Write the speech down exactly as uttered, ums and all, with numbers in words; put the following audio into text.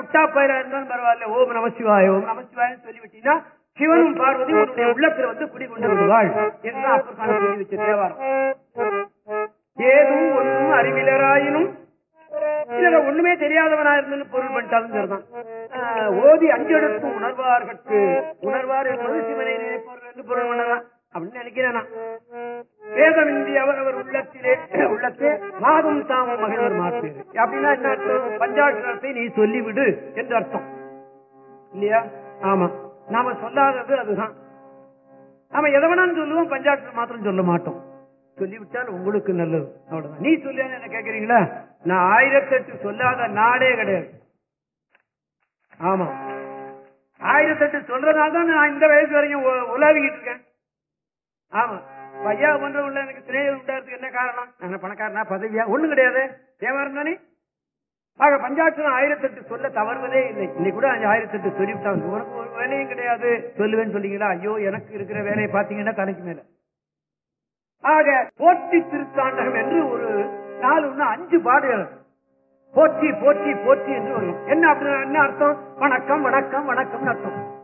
முட்டா பயிரா இருந்தாலும் பரவாயில்ல, ஓம் நமசிவாய ஓம் நமசிவாயன்னு சொல்லிவிட்டீங்கன்னா சிவனும் பார்வதி உன்னுடைய உள்ளத்துல வந்து குடிகொண்டு விடுவாள் என்று அப்பர் சொல்லி வச்ச தேவாரம். ஏதும் ஒன்றும் அறிவிலராயினும் இதுல ஒண்ணுமே தெரியாதவனா இருந்து பொருள் பண்ணிட்டாலும் சரிதான். ஓதி அஞ்செடுத்து உணர்வார்கட்கு, உணர்வார் என்பது சிவனை நினைப்பவர்கள் என்று பொருள் பண்ணலாம் அப்படின்னு நினைக்கிறேன் நான். வேதமின்றி அவர் அவர் உள்ளத்திலே உள்ளத்தே மாதும் தாமும் மகிழ்வர் மாற்றேன் அப்படின்னா என்ன அர்த்தம்? பஞ்சாட்சரத்தை நீ சொல்லிவிடு என்று அர்த்தம் இல்லையா? ஆமா, நாம சொல்லாதது அதுதான். நாம எதவனான்னு சொல்லுவோம், பஞ்சாட்சரம் மாத்திரம் சொல்ல மாட்டோம். சொல்லிவிட்டால் உங்களுக்கு நல்லது, அவ்வளவுதான். நீ சொல்லியான்னு என்ன கேட்கறீங்களா? நான் ஆயிரத்தி எட்டு சொல்லாத நாடே கிடையாது. ஆமா, ஆயிரத்தி எட்டு சொல்றதால தான் நான் இந்த வயசு வரைக்கும் உலாவிக்கிட்டு இருக்கேன். ஆமா, பையா பண்ற உள்ள எனக்கு சிநேகம் உண்டாருக்கு. என்ன காரணம்? நாங்க பணக்காரனா பதவியா? ஒண்ணும் கிடையாது, தேவாரம் தானே. ஆக பஞ்சாட்சரம் ஆயிரத்தி எட்டு சொல்ல தவறுவதே இல்லை. இன்னைக்கு கூட ஆயிரத்தி எட்டு சொல்லிவிட்டாங்க. உனக்கு ஒரு வேலையும் கிடையாது சொல்லுவேன்னு சொல்லிங்களா? ஐயோ, எனக்கு இருக்கிற வேலையை பாத்தீங்கன்னா தலைக்கு மேல. ஆக போற்றி திருத்தாண்டகம் என்று ஒரு நாலு ஒண்ணு அஞ்சு பாடுகள் போற்றி போற்றி போற்றி என்று வரும். என்ன அப்படின்னா என்ன அர்த்தம்? வணக்கம் வணக்கம் வணக்கம் அர்த்தம்.